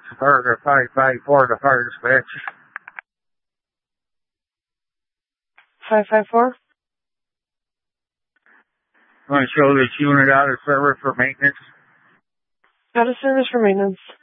Burger 554 to fire dispatch. 554? Want to show this unit out of service for maintenance? Out of service for maintenance.